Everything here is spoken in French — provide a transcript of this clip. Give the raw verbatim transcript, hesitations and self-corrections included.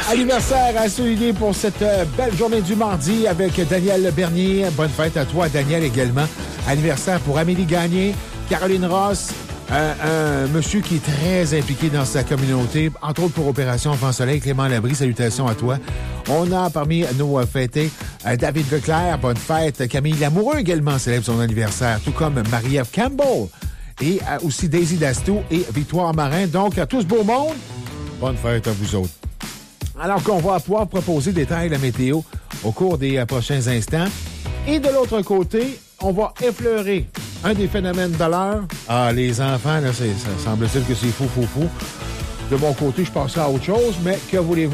Anniversaire à souligner pour cette euh, belle journée du mardi avec Daniel Bernier. Bonne fête à toi, Daniel, également. Anniversaire pour Amélie Gagné, Caroline Ross, euh, un monsieur qui est très impliqué dans sa communauté, entre autres pour Opération Enfant Soleil, Clément Labrie, salutations à toi. On a parmi nos fêtés euh, David Leclerc, bonne fête. Camille Lamoureux également célèbre son anniversaire, tout comme Marie-Ève Campbell et euh, aussi Daisy Dastou et Victoire Marin. Donc, à tout ce beau monde, bonne fête à vous autres. Alors qu'on va pouvoir proposer des détails de la météo au cours des euh, prochains instants. Et de l'autre côté, on va effleurer un des phénomènes de l'heure. Ah, les enfants, là, c'est, ça semble-t-il que c'est fou, fou, fou. De mon côté, je passe à autre chose, mais que voulez-vous?